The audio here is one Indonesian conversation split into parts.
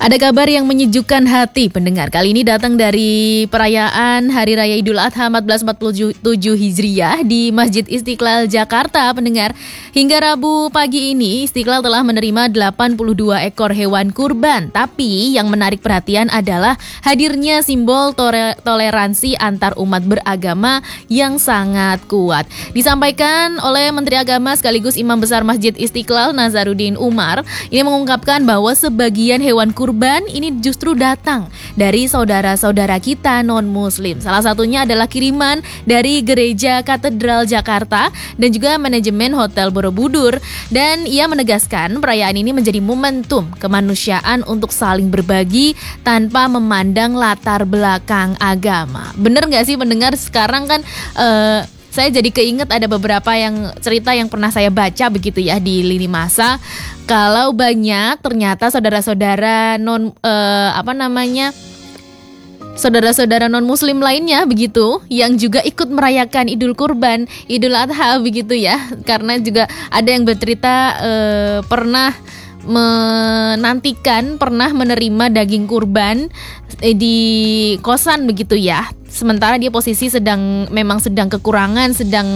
Ada kabar yang menyejukkan hati pendengar. Kali ini datang dari perayaan Hari Raya Idul Adha 1447 Hijriah di Masjid Istiqlal Jakarta, pendengar. Hingga Rabu pagi ini, Istiqlal telah menerima 82 ekor hewan kurban. Tapi yang menarik perhatian adalah hadirnya simbol toleransi antar umat beragama yang sangat kuat. Disampaikan oleh Menteri Agama sekaligus Imam Besar Masjid Istiqlal, Nazaruddin Umar, ini mengungkapkan bahwa sebagian hewan kurban ini justru datang dari saudara-saudara kita non-muslim. Salah satunya adalah kiriman dari Gereja Katedral Jakarta dan juga manajemen Hotel Borobudur. Dan ia menegaskan perayaan ini menjadi momentum kemanusiaan untuk saling berbagi tanpa memandang latar belakang agama. Bener gak sih pendengar? Sekarang kan saya jadi keinget ada beberapa cerita yang pernah saya baca begitu ya di lini masa. Kalau banyak ternyata saudara-saudara saudara-saudara non-muslim lainnya begitu yang juga ikut merayakan Idul Kurban, Idul Adha begitu ya. Karena juga ada yang bercerita pernah menerima daging kurban di kosan begitu ya. Sementara dia posisi sedang kekurangan,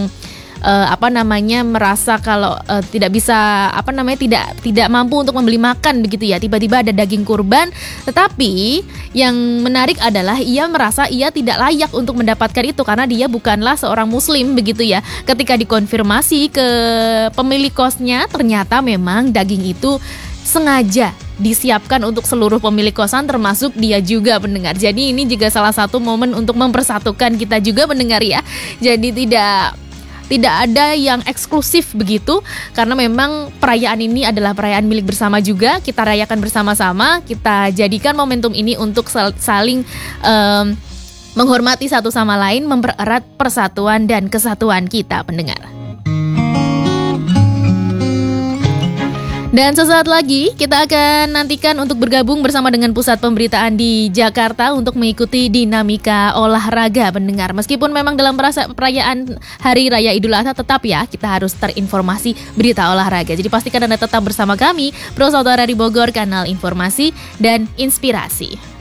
merasa kalau tidak bisa tidak mampu untuk membeli makan begitu ya. Tiba-tiba ada daging kurban, tetapi yang menarik adalah ia merasa ia tidak layak untuk mendapatkan itu karena dia bukanlah seorang muslim begitu ya. Ketika dikonfirmasi ke pemilik kosnya, ternyata memang daging itu sengaja disiapkan untuk seluruh pemilik kosan termasuk dia juga, pendengar. Jadi ini juga salah satu momen untuk mempersatukan kita juga, pendengar ya. Jadi tidak ada yang eksklusif begitu, karena memang perayaan ini adalah perayaan milik bersama juga. Kita rayakan bersama-sama, kita jadikan momentum ini untuk saling menghormati satu sama lain, mempererat persatuan dan kesatuan kita, pendengar. Dan sesaat lagi kita akan nantikan untuk bergabung bersama dengan Pusat Pemberitaan di Jakarta untuk mengikuti dinamika olahraga, pendengar. Meskipun memang dalam perayaan Hari Raya Idul Adha, tetap ya kita harus terinformasi berita olahraga. Jadi pastikan Anda tetap bersama kami, Pro Saudara di Bogor, kanal informasi dan inspirasi.